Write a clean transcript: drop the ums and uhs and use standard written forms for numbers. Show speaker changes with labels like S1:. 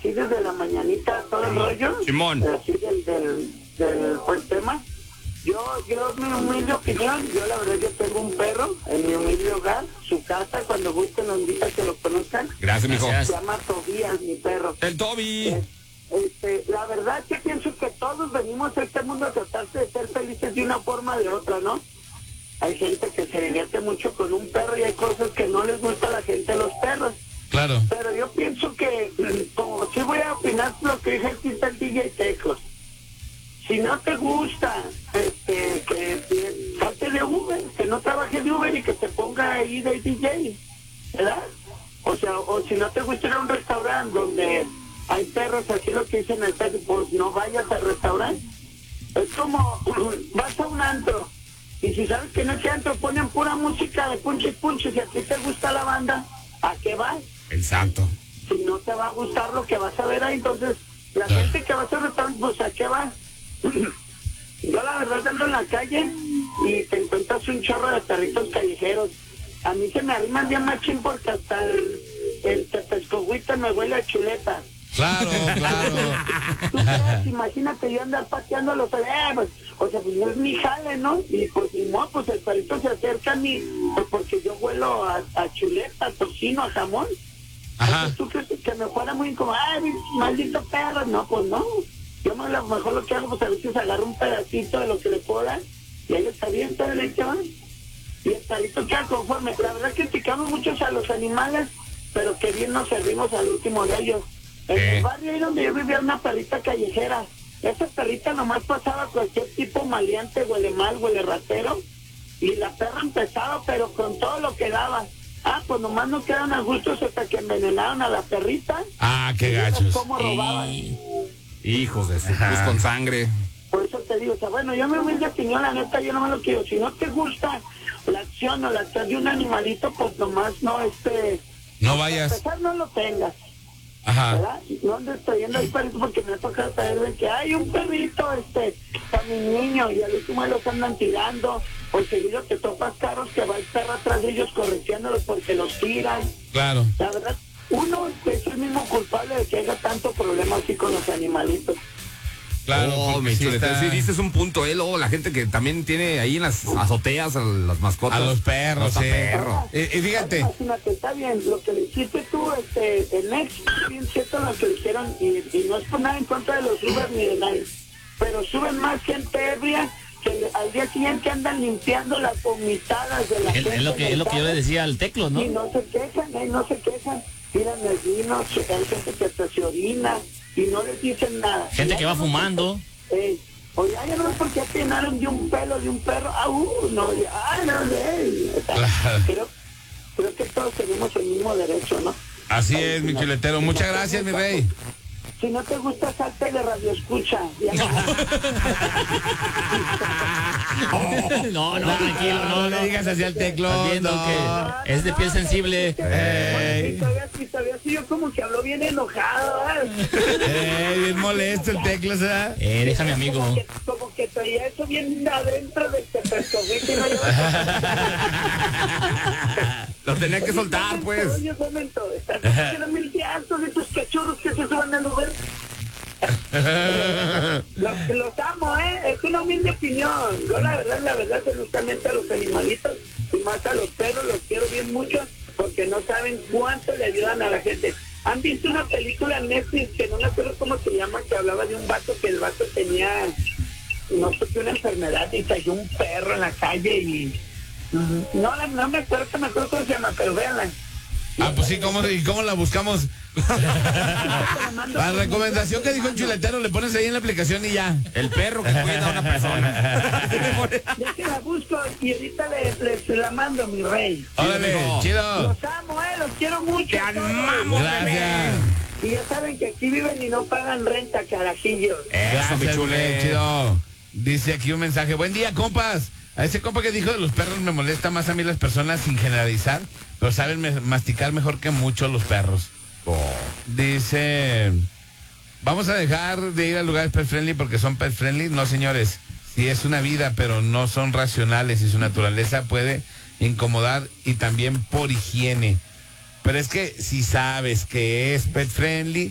S1: así desde la mañanita, todo el rollo.
S2: Simón.
S1: Así del buen tema. Yo, mi humilde opinión, yo la verdad, yo tengo un perro en mi humilde hogar, su casa, cuando gusten los invito a que lo conozcan.
S2: Gracias, mijo.
S1: Se llama Tobías, mi perro.
S2: El Toby.
S1: La verdad que pienso que todos venimos a este mundo a tratarse de ser felices de una forma o de otra, ¿no? Hay gente que se divierte mucho con un perro y hay cosas que no les gusta a la gente los perros.
S3: Claro.
S1: Pero yo pienso que, como sí voy a opinar lo que dice el DJ Tecos. Si no te gusta, que salte de Uber, que no trabaje de Uber y que te ponga ahí de DJ, ¿verdad? O sea, o si no te gusta ir a un restaurante donde hay perros, así lo que dicen el perro, pues no vayas al restaurante. Es como, vas a un antro, y si sabes que en ese antro ponen pura música de punches, si a ti te gusta la banda, ¿a qué vas?
S2: Exacto.
S1: Si no te va a gustar lo que vas a ver ahí, entonces, la gente que va a ese restaurante, pues ¿a qué vas? Yo la verdad ando en la calle y te encuentras un chorro de perritos callejeros. A mí se me arriman bien machín porque hasta el tepescogüita me huele a chuleta.
S3: Claro.
S1: ¿Tú crees? Imagínate yo andar pateando los perros, o sea, pues no es mi jale, ¿no? Y pues pues el perrito se acerca a mí, pues porque yo huelo a chuleta, a tocino, a jamón.
S3: Ajá.
S1: ¿Tú crees que me fuera muy incómodo? ¡Ay, maldito perro! No, pues no. Yo a lo mejor lo que hago, pues a veces agarro un pedacito de lo que le puedo dar y ahí está bien, todo el hecho, y el perrito queda conforme. La verdad criticamos muchos a los animales, pero que bien nos servimos al último de ellos. En el barrio ahí donde yo vivía una perrita callejera. Esa perrita nomás pasaba cualquier tipo maleante, huele mal, huele ratero, y la perra empezaba, pero con todo lo que daba. Pues nomás no quedaron a gustos hasta que envenenaron a la perrita.
S3: Qué gachos.
S1: ¿Cómo robaban?
S2: Hijos de su cruz con sangre.
S1: Por eso te digo, o sea, bueno, yo me humilde opinión, la neta, yo no me lo quiero. Si no te gusta la acción o la acción de un animalito, pues nomás no,
S3: no vayas.
S1: A pesar no lo tengas.
S3: Ajá.
S1: ¿Verdad? No andes trayendo al perrito porque me ha tocado traer de que hay un perrito, para mi niño, y al último los andan tirando, o seguido te topas carros que va el perro atrás de ellos correteándolos porque los tiran.
S3: Claro.
S1: La verdad, uno es el mismo culpable de que haya tanto problema así con los animalitos.
S3: Claro,
S2: mi chuleta. Sí, dices un punto, luego la gente que también tiene ahí en las azoteas a las mascotas.
S3: A los perros,
S2: perros.
S3: Fíjate.
S1: Imagínate, está bien, lo que le hiciste tú, el ex, bien cierto lo que le hicieron, y no es por nada en contra de los Uber ni de nadie, pero suben más gente ebria que al día siguiente andan limpiando las vomitadas de la gente.
S4: Es lo que yo le decía al Teclo, ¿no?
S1: Y no se quejan, tiran el vino, hay gente que hasta se orina y no les dicen nada.
S4: Gente que va fumando.
S1: Oye, ya no es porque peinaron de un pelo de un perro. Creo que todos tenemos el mismo derecho, ¿no?
S3: Así es, mi chuletero. Muchas gracias, mi rey.
S1: Si no te gusta, salte de radio escucha.
S4: No, tranquilo, no
S3: le digas así al Teclo.
S4: Estás viendo que es de piel sensible.
S1: Y todavía sí, yo como que habló bien enojado.
S3: Bien molesto el Teclo, ¿sabes?
S4: Déjame, amigo.
S1: Como que traía eso bien adentro de este personaje.
S2: Lo tenía que soltar, pues.
S1: Están mil hartos de estos cachorros que se suban al Uber. Los amo, es una humilde opinión. Yo la verdad, justamente a los animalitos y más a los perros los quiero bien mucho porque no saben cuánto le ayudan a la gente. ¿Han visto una película en Netflix que no me acuerdo cómo se llama, que hablaba de un vato que el vato tenía, no sé qué, una enfermedad y cayó un perro en la calle y no me acuerdo cómo se llama, pero véanla.
S3: Pues sí, ¿cómo la buscamos? La recomendación que dijo el chuletero, le pones ahí en la aplicación y ya.
S2: El perro que cuida a una persona.
S1: Ya que la busco y ahorita les la mando, mi rey.
S3: Órale, chido.
S1: Los amo, los quiero mucho.
S2: Te amamos,
S3: gracias.
S1: Y ya saben que aquí viven y no pagan renta, carajillos.
S2: Eso, mi chule.
S3: Chido. Dice aquí un mensaje. Buen día, compas. A ese compa que dijo de los perros me molesta más a mí las personas sin generalizar, pero saben masticar mejor que muchos los perros. Dice, vamos a dejar de ir a lugares pet friendly porque son pet friendly. No, señores, sí es una vida, pero no son racionales y su naturaleza puede incomodar y también por higiene. Pero es que si sabes que es pet friendly,